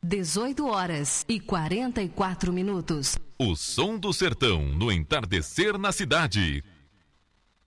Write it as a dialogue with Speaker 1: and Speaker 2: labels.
Speaker 1: 18h44.
Speaker 2: O som do sertão no entardecer na cidade.